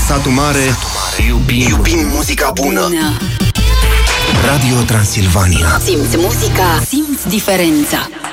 Satu Mare, iubim muzica bună. Radio Transilvania. Simți muzica, simți diferența.